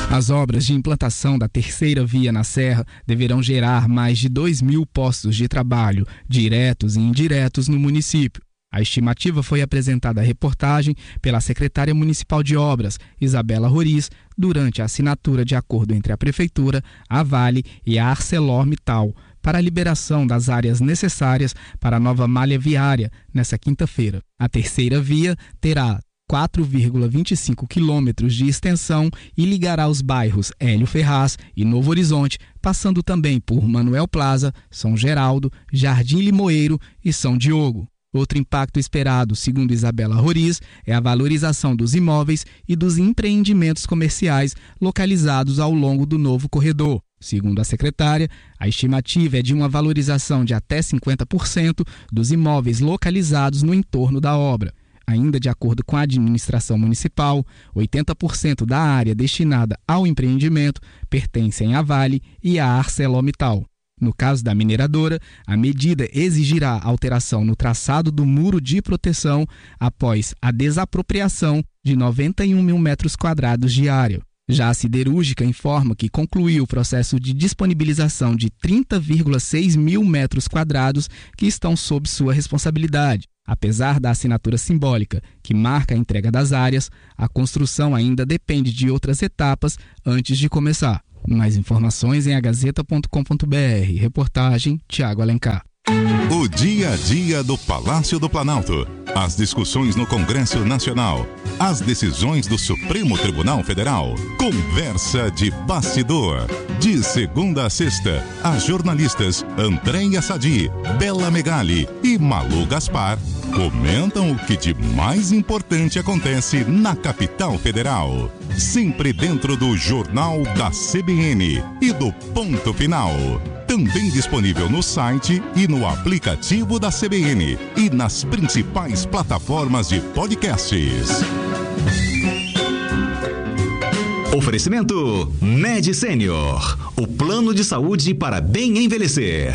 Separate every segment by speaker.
Speaker 1: As obras de implantação da terceira via na Serra deverão gerar mais de 2.000 postos de trabalho, diretos e indiretos, no município. A estimativa foi apresentada à reportagem pela secretária municipal de obras, Isabela Roriz, durante a assinatura de acordo entre a Prefeitura, a Vale e a ArcelorMittal para a liberação das áreas necessárias para a nova malha viária nesta quinta-feira. A terceira via terá 4,25 quilômetros de extensão e ligará os bairros Hélio Ferraz e Novo Horizonte, passando também por Manuel Plaza, São Geraldo, Jardim Limoeiro e São Diogo. Outro impacto esperado, segundo Isabela Roriz, é a valorização dos imóveis e dos empreendimentos comerciais localizados ao longo do novo corredor. Segundo a secretária, a estimativa é de uma valorização de até 50% dos imóveis localizados no entorno da obra. Ainda de acordo com a administração municipal, 80% da área destinada ao empreendimento pertencem à Vale e à ArcelorMittal. No caso da mineradora, a medida exigirá alteração no traçado do muro de proteção após a desapropriação de 91 mil metros quadrados de área. Já a siderúrgica informa que concluiu o processo de disponibilização de 30,6 mil metros quadrados que estão sob sua responsabilidade. Apesar da assinatura simbólica que marca a entrega das áreas, a construção ainda depende de outras etapas antes de começar. Mais informações em agazeta.com.br. Reportagem Tiago Alencar.
Speaker 2: O dia a dia do Palácio do Planalto. As discussões no Congresso Nacional. As decisões do Supremo Tribunal Federal. Conversa de bastidor. De segunda a sexta, as jornalistas Andréia Sadi, Bela Megali e Malu Gaspar comentam o que de mais importante acontece na capital federal. Sempre dentro do Jornal da CBN e do Ponto Final. Também disponível no site e no aplicativo da CBN e nas principais plataformas de podcasts.
Speaker 3: Oferecimento Med Senior, o plano de saúde para bem envelhecer.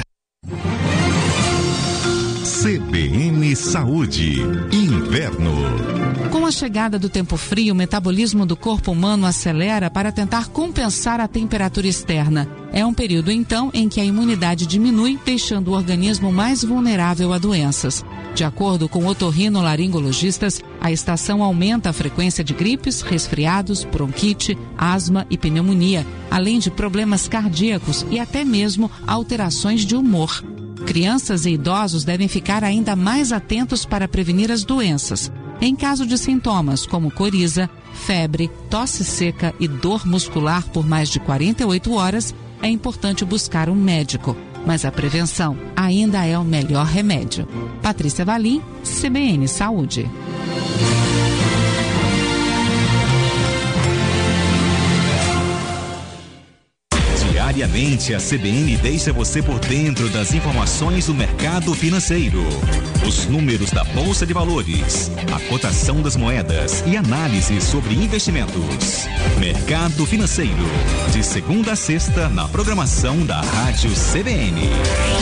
Speaker 2: CBN Saúde, Inverno.
Speaker 4: Com a chegada do tempo frio, o metabolismo do corpo humano acelera para tentar compensar a temperatura externa. É um período, então, em que a imunidade diminui, deixando o organismo mais vulnerável a doenças. De acordo com otorrinolaringologistas, a estação aumenta a frequência de gripes, resfriados, bronquite, asma e pneumonia, além de problemas cardíacos e até mesmo alterações de humor. Crianças e idosos devem ficar ainda mais atentos para prevenir as doenças. Em caso de sintomas como coriza, febre, tosse seca e dor muscular por mais de 48 horas, é importante buscar um médico. Mas a prevenção ainda é o melhor remédio. Patrícia Valim, CBN Saúde.
Speaker 3: Diariamente, a CBN deixa você por dentro das informações do mercado financeiro. Os números da Bolsa de Valores, a cotação das moedas e análise sobre investimentos. Mercado Financeiro, de segunda a sexta, na programação da Rádio CBN.